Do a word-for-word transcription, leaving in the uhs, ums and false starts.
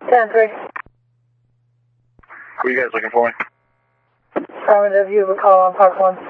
ten three. Were you guys looking for me? Affirmative, you have a call on Park one.